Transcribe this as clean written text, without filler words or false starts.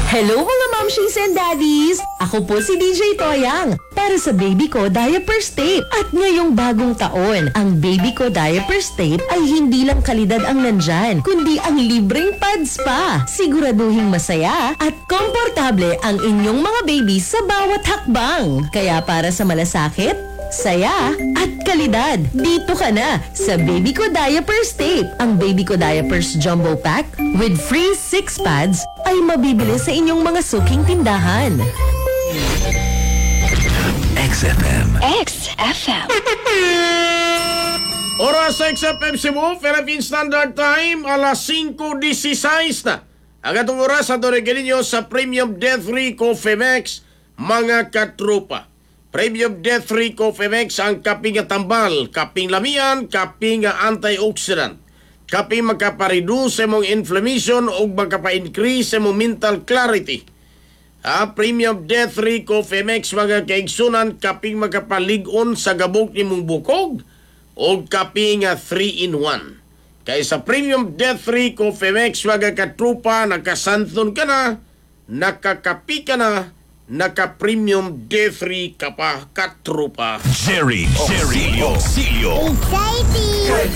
Hello mga momshies and daddies! Ako po si DJ Toyang para sa Baby Ko Diapers Tape. At ngayong bagong taon, ang Baby Ko Diapers Tape ay hindi lang kalidad ang nandyan, kundi ang libreng pads pa. Siguraduhing masaya at komportable ang inyong mga baby sa bawat hakbang. Kaya para sa malasakit, saya at kalidad, dito ka na sa Baby Ko Diapers Tape. Ang Baby Ko Diapers Jumbo Pack with free 6 pads ay mabibili sa inyong mga suking tindahan. XFM. XFM. Oras sa XFM Cebu, Philippine Standard Time, alas 5:16 na. Ang atong oras sa Torregalinyo sa Premium Death Free Coffee Max, mga katrupa. Premium Death Free Coffee Max ang kaping tambal, kaping lamian, kaping antioxidant. Kaping makapareduce sa mong inflammation o makapa-increase sa mong mental clarity. Premium Death Free Coffee Max, mga kaigsunan, kaping makapalig-on sa gabok ni mong bukog o kaping 3-in-1. Kaya sa Premium Death Free Coffee Max, mga katrupa, nakasanton ka na, nakakapi ka na, naka-Premium Death Free ka pa, katrupa. Jerry Oxilio. Exciting!